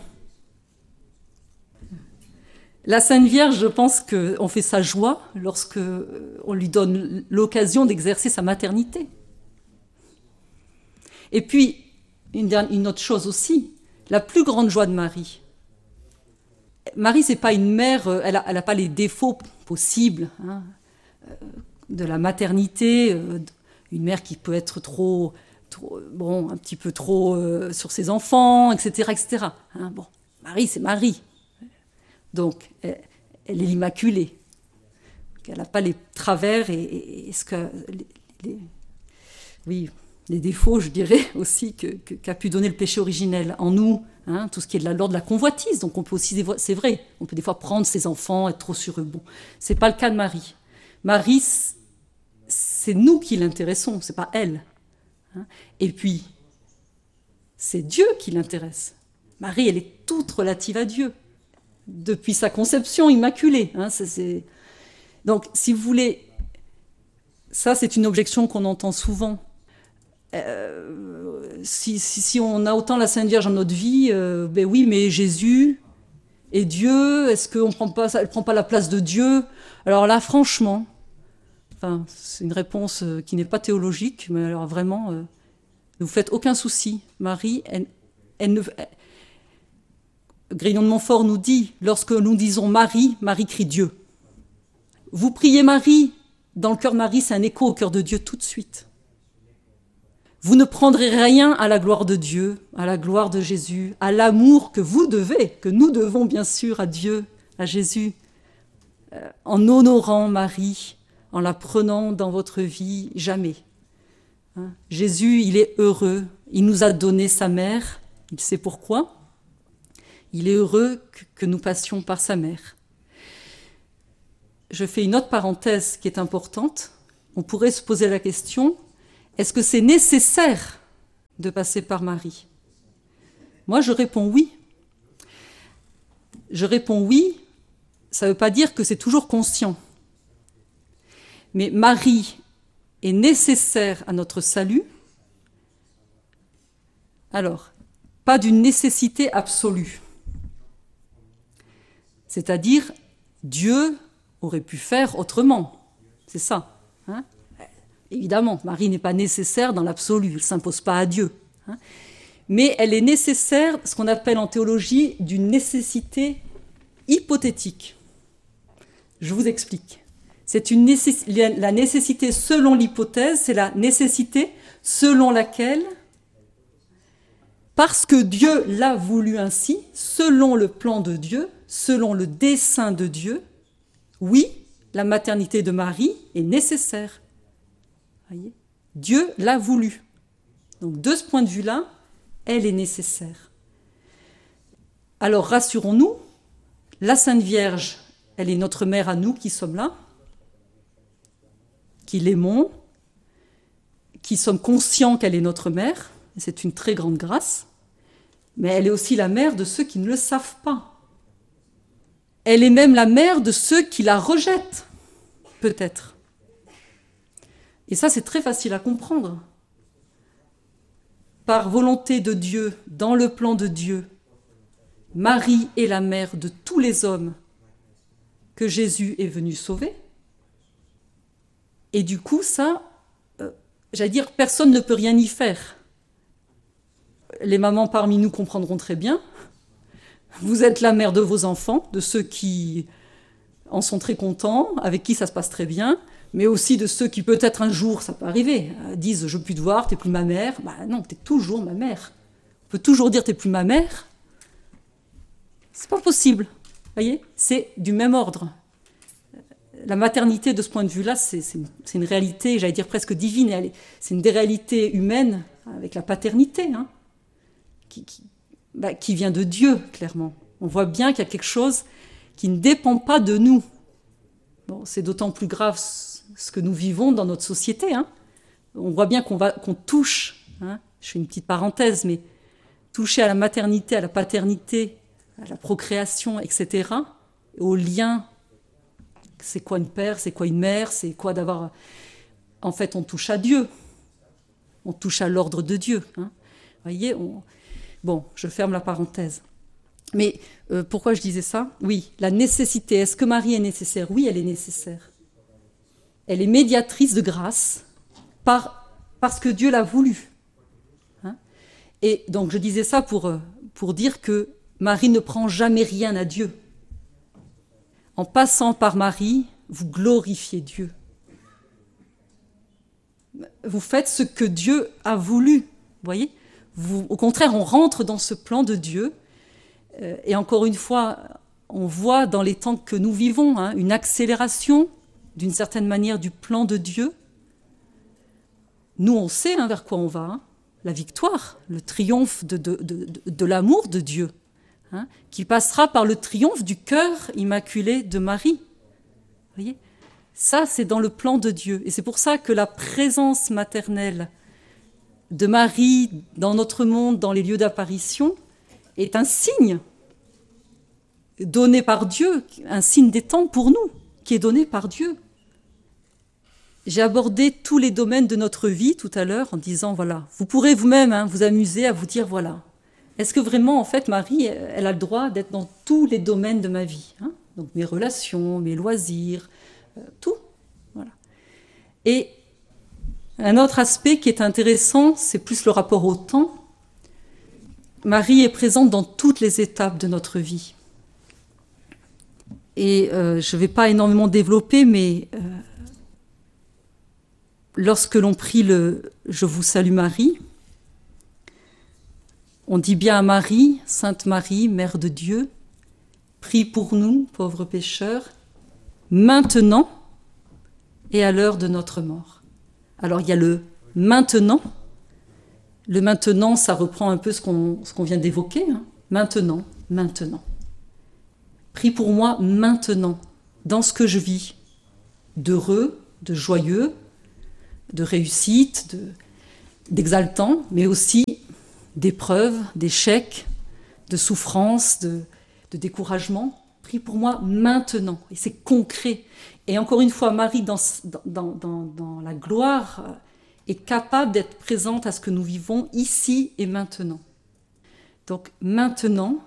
La Sainte Vierge, je pense qu'on fait sa joie lorsque on lui donne l'occasion d'exercer sa maternité. Et puis, une autre chose aussi, la plus grande joie de Marie. Marie, c'est pas une mère, elle a pas les défauts possibles hein, de la maternité, une mère qui peut être trop un petit peu trop sur ses enfants, etc., etc. Hein, bon, Marie, c'est Marie. Donc, elle est l'Immaculée. Elle n'a pas les travers et ce que les défauts, je dirais aussi, qu'a pu donner le péché originel en nous, hein, tout ce qui est de l'ordre de la convoitise. Donc on peut aussi, c'est vrai, on peut des fois prendre ses enfants, être trop sur eux. Bon, c'est pas le cas de Marie. Marie, c'est nous qui l'intéressons, c'est pas elle. Hein. Et puis, c'est Dieu qui l'intéresse. Marie, elle est toute relative à Dieu. Depuis sa conception immaculée. Hein, Donc, si vous voulez, ça c'est une objection qu'on entend souvent. Si on a autant la Sainte Vierge dans notre vie, ben oui, mais Jésus et Dieu, est-ce qu'elle ne prend pas la place de Dieu? Alors là, franchement, c'est une réponse qui n'est pas théologique, mais alors vraiment, ne vous faites aucun souci. Marie, Grignon de Montfort nous dit, lorsque nous disons Marie, Marie crie Dieu. Vous priez Marie, dans le cœur de Marie, c'est un écho au cœur de Dieu tout de suite. Vous ne prendrez rien à la gloire de Dieu, à la gloire de Jésus, à l'amour que nous devons bien sûr à Dieu, à Jésus, en honorant Marie, en la prenant dans votre vie, jamais. Hein? Jésus, il est heureux, il nous a donné sa mère, il sait pourquoi. Il est heureux que nous passions par sa mère. je fais une autre parenthèse qui est importante. On pourrait se poser la question, est-ce que c'est nécessaire de passer par Marie? Moi, je réponds oui. Je réponds oui, ça ne veut pas dire que c'est toujours conscient. Mais Marie est nécessaire à notre salut. Alors, pas d'une nécessité absolue. C'est-à-dire, Dieu aurait pu faire autrement. C'est ça. Hein? Évidemment, Marie n'est pas nécessaire dans l'absolu, elle ne s'impose pas à Dieu. Hein? Mais elle est nécessaire, ce qu'on appelle en théologie, d'une nécessité hypothétique. Je vous explique. C'est la nécessité selon l'hypothèse, c'est la nécessité selon laquelle, parce que Dieu l'a voulu ainsi, selon le plan de Dieu, selon le dessein de Dieu, oui, la maternité de Marie est nécessaire. Voyez ? Dieu l'a voulu. Donc de ce point de vue-là, elle est nécessaire. Alors rassurons-nous, la Sainte Vierge, elle est notre mère à nous qui sommes là, qui l'aimons, qui sommes conscients qu'elle est notre mère, et c'est une très grande grâce, mais elle est aussi la mère de ceux qui ne le savent pas. Elle est même la mère de ceux qui la rejettent, peut-être. Et ça, c'est très facile à comprendre. Par volonté de Dieu, dans le plan de Dieu, Marie est la mère de tous les hommes que Jésus est venu sauver. Et du coup, ça, j'allais dire, personne ne peut rien y faire. Les mamans parmi nous comprendront très bien. Vous êtes la mère de vos enfants, de ceux qui en sont très contents, avec qui ça se passe très bien, mais aussi de ceux qui peut-être un jour, ça peut arriver, disent « je veux plus te voir, t'es plus ma mère ». Bah non, t'es toujours ma mère. On peut toujours dire « t'es plus ma mère ». C'est pas possible, voyez, c'est du même ordre. La maternité, de ce point de vue-là, c'est une réalité, j'allais dire presque divine. C'est une des réalités humaines avec la paternité, hein, qui vient de Dieu, clairement. On voit bien qu'il y a quelque chose qui ne dépend pas de nous. Bon, c'est d'autant plus grave ce que nous vivons dans notre société. Hein. On voit bien qu'on touche, hein, je fais une petite parenthèse, mais toucher à la maternité, à la paternité, à la procréation, etc., au lien. C'est quoi une père, c'est quoi une mère, c'est quoi d'avoir... En fait, on touche à Dieu. On touche à l'ordre de Dieu. Hein. Vous voyez, Bon, je ferme la parenthèse. Mais pourquoi je disais ça? Oui, la nécessité. Est-ce que Marie est nécessaire? Oui, elle est nécessaire. Elle est médiatrice de grâce parce que Dieu l'a voulu. Hein. Et donc, je disais ça pour dire que Marie ne prend jamais rien à Dieu. En passant par Marie, vous glorifiez Dieu. Vous faites ce que Dieu a voulu. Vous voyez ? Au contraire, on rentre dans ce plan de Dieu. Et encore une fois, on voit dans les temps que nous vivons, hein, une accélération, d'une certaine manière, du plan de Dieu. Nous, on sait vers quoi on va. Hein, la victoire, le triomphe de l'amour de Dieu. Hein, qui passera par le triomphe du cœur immaculé de Marie. Vous voyez ? Ça, c'est dans le plan de Dieu. Et c'est pour ça que la présence maternelle de Marie dans notre monde, dans les lieux d'apparition, est un signe donné par Dieu, un signe des temps pour nous, qui est donné par Dieu. J'ai abordé tous les domaines de notre vie tout à l'heure en disant, voilà, vous pourrez vous-même vous amuser à vous dire, voilà, est-ce que vraiment, en fait, Marie, elle a le droit d'être dans tous les domaines de ma vie, hein? Donc mes relations, mes loisirs, tout. Voilà. Et un autre aspect qui est intéressant, c'est plus le rapport au temps. Marie est présente dans toutes les étapes de notre vie. Et je ne vais pas énormément développer, mais lorsque l'on prie le « Je vous salue Marie », on dit bien à Marie, Sainte Marie, Mère de Dieu, prie pour nous, pauvres pécheurs, maintenant et à l'heure de notre mort. Alors il y a le maintenant. Le maintenant, ça reprend un peu ce qu'on vient d'évoquer. Hein. Maintenant, maintenant. Prie pour moi maintenant, dans ce que je vis, d'heureux, de joyeux, de réussite, d'exaltant, mais aussi d'épreuves, d'échecs, de souffrances, de découragement. Prie pour moi maintenant. Et c'est concret. Et encore une fois, Marie, dans la gloire, est capable d'être présente à ce que nous vivons ici et maintenant. Donc maintenant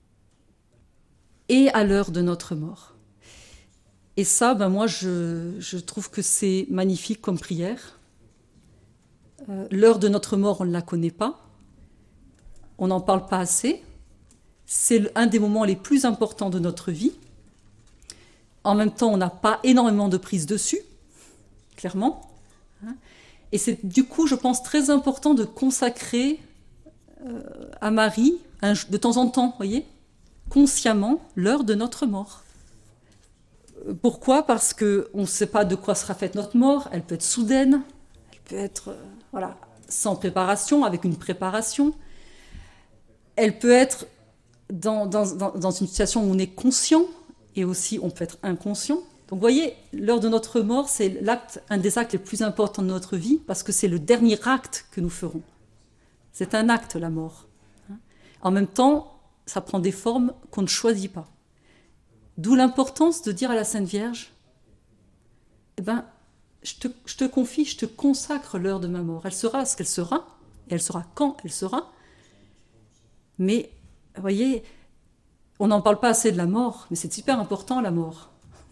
et à l'heure de notre mort. Et ça, moi, je trouve que c'est magnifique comme prière. L'heure de notre mort, on ne la connaît pas. On n'en parle pas assez. C'est un des moments les plus importants de notre vie. En même temps, on n'a pas énormément de prise dessus, clairement. Et c'est du coup, je pense, très important de consacrer à Marie, de temps en temps, voyez, consciemment, l'heure de notre mort. Pourquoi ? Parce qu'on ne sait pas de quoi sera faite notre mort. Elle peut être soudaine, elle peut être sans préparation, avec une préparation. Elle peut être dans une situation où on est conscient, et aussi on peut être inconscient. Donc vous voyez, l'heure de notre mort, c'est un des actes les plus importants de notre vie, parce que c'est le dernier acte que nous ferons. C'est un acte, la mort. En même temps, ça prend des formes qu'on ne choisit pas. D'où l'importance de dire à la Sainte Vierge, je te confie, je te consacre l'heure de ma mort. Elle sera ce qu'elle sera, et elle sera quand elle sera. Mais, vous voyez, on n'en parle pas assez de la mort, mais c'est super important, la mort.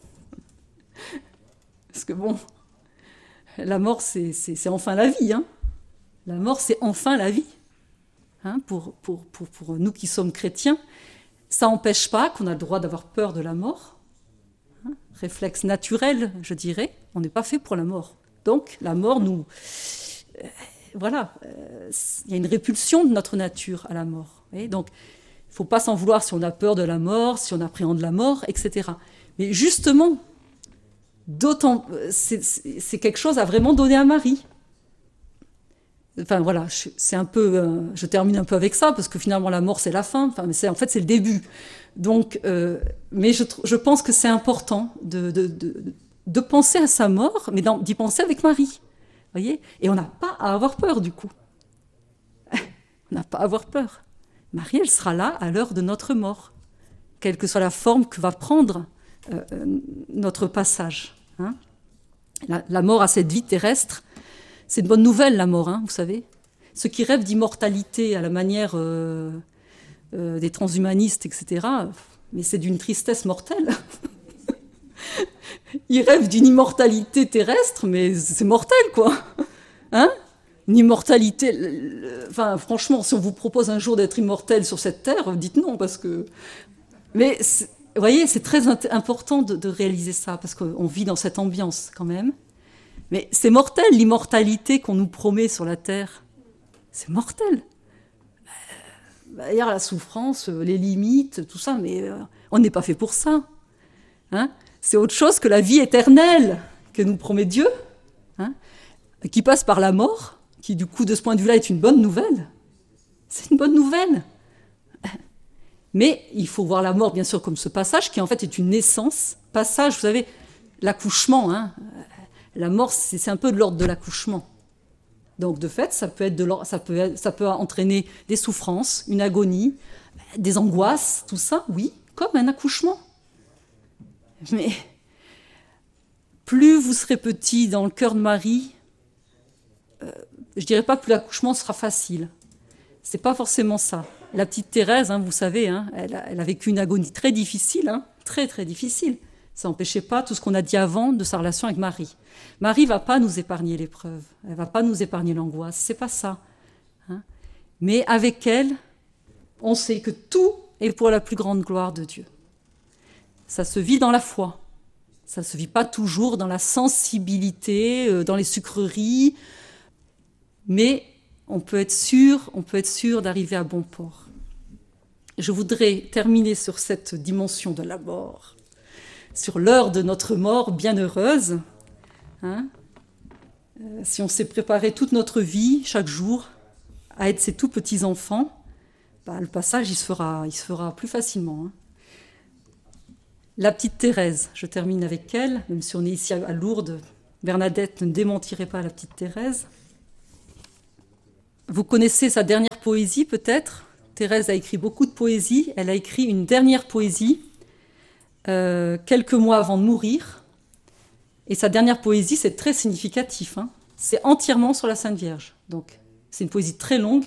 Parce que bon, la mort, c'est enfin la vie. Hein. La mort, c'est enfin la vie. Hein, pour nous qui sommes chrétiens, ça n'empêche pas qu'on a le droit d'avoir peur de la mort. Hein, réflexe naturel, je dirais. On n'est pas fait pour la mort. Donc, la mort nous... il y a une répulsion de notre nature à la mort. Voyez, donc, il ne faut pas s'en vouloir si on a peur de la mort, si on appréhende la mort, etc. Mais justement, c'est quelque chose à vraiment donner à Marie. Enfin voilà, c'est un peu, je termine un peu avec ça, parce que finalement la mort c'est la fin, en fait c'est le début. Donc, mais je pense que c'est important de penser à sa mort, mais d'y penser avec Marie. Voyez ? Et on n'a pas à avoir peur du coup. On n'a pas à avoir peur. Marie, elle sera là à l'heure de notre mort, quelle que soit la forme que va prendre notre passage. Hein. La mort à cette vie terrestre, c'est une bonne nouvelle, la mort, hein, vous savez. Ceux qui rêvent d'immortalité à la manière des transhumanistes, etc., mais c'est d'une tristesse mortelle. Ils rêvent d'une immortalité terrestre, mais c'est mortel, quoi. Hein ? Une immortalité... Enfin, franchement, si on vous propose un jour d'être immortel sur cette terre, dites non, parce que... Mais, vous voyez, c'est très important de réaliser ça, parce qu'on vit dans cette ambiance, quand même. Mais c'est mortel, l'immortalité qu'on nous promet sur la terre. C'est mortel. Il y a la souffrance, les limites, tout ça, mais on n'est pas fait pour ça. Hein ? C'est autre chose que la vie éternelle que nous promet Dieu, hein, qui passe par la mort, qui du coup, de ce point de vue-là, est une bonne nouvelle. C'est une bonne nouvelle. Mais il faut voir la mort, bien sûr, comme ce passage, qui en fait est une naissance. Passage, vous savez, l'accouchement, hein, la mort, c'est un peu de l'ordre de l'accouchement. Donc, de fait, ça peut entraîner des souffrances, une agonie, des angoisses, tout ça, oui, comme un accouchement. Mais plus vous serez petit dans le cœur de Marie, je dirais pas plus l'accouchement sera facile. C'est pas forcément ça. La petite Thérèse, hein, vous savez, hein, elle a vécu une agonie très difficile, hein, très très difficile. Ça n'empêchait pas tout ce qu'on a dit avant de sa relation avec Marie. Marie va pas nous épargner l'épreuve, elle va pas nous épargner l'angoisse, c'est pas ça. Hein. Mais avec elle, on sait que tout est pour la plus grande gloire de Dieu. Ça se vit dans la foi. Ça se vit pas toujours dans la sensibilité, dans les sucreries, mais on peut être sûr d'arriver à bon port. Je voudrais terminer sur cette dimension de la mort, sur l'heure de notre mort bienheureuse. Hein, si on s'est préparé toute notre vie, chaque jour, à être ces tout petits enfants, le passage il se fera plus facilement. Hein. La petite Thérèse, je termine avec elle, même si on est ici à Lourdes, Bernadette ne démentirait pas la petite Thérèse. Vous connaissez sa dernière poésie peut-être. Thérèse a écrit beaucoup de poésie. Elle a écrit une dernière poésie quelques mois avant de mourir. Et sa dernière poésie, c'est très significatif. C'est entièrement sur la Sainte Vierge. Donc, c'est une poésie très longue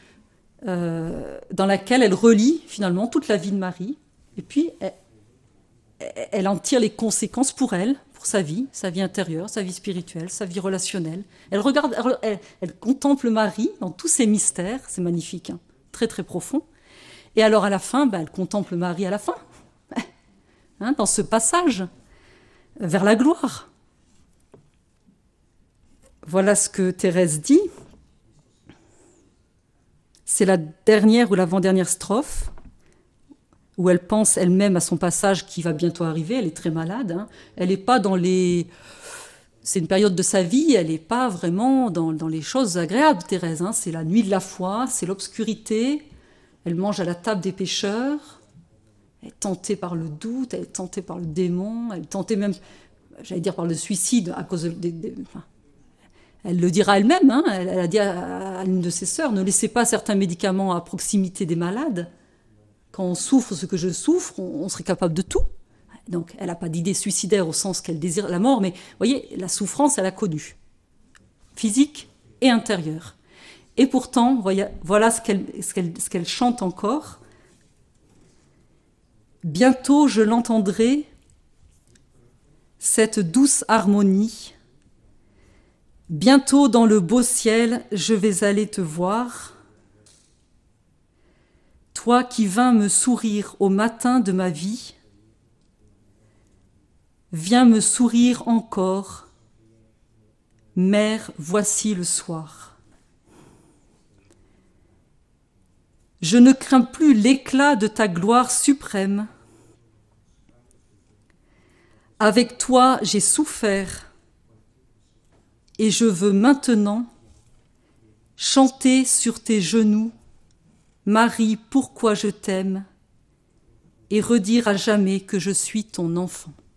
dans laquelle elle relie finalement toute la vie de Marie. Et puis, elle en tire les conséquences pour elle, pour sa vie intérieure, sa vie spirituelle, sa vie relationnelle. Elle contemple Marie dans tous ses mystères, c'est magnifique, très très profond. Et alors à la fin, elle contemple Marie à la fin, dans ce passage vers la gloire. Voilà ce que Thérèse dit. C'est la dernière ou l'avant-dernière strophe, où elle pense elle-même à son passage qui va bientôt arriver. Elle est très malade. Elle n'est pas dans les... C'est une période de sa vie, elle n'est pas vraiment dans les choses agréables, Thérèse. C'est la nuit de la foi, c'est l'obscurité. Elle mange à la table des pécheurs. Elle est tentée par le doute, elle est tentée par le démon, elle est tentée même, j'allais dire, par le suicide à cause elle le dira elle-même. Elle a dit à une de ses sœurs, ne laissez pas certains médicaments à proximité des malades. Quand on souffre ce que je souffre, on serait capable de tout. Donc, elle n'a pas d'idée suicidaire au sens qu'elle désire la mort, mais vous voyez, la souffrance, elle a connu, physique et intérieure. Et pourtant, voilà ce qu'elle chante encore. Bientôt, je l'entendrai, cette douce harmonie. Bientôt, dans le beau ciel, je vais aller te voir. Toi qui vins me sourire au matin de ma vie, viens me sourire encore. Mère, voici le soir. Je ne crains plus l'éclat de ta gloire suprême. Avec toi, j'ai souffert et je veux maintenant chanter sur tes genoux, Marie, pourquoi je t'aime, et redire à jamais que je suis ton enfant.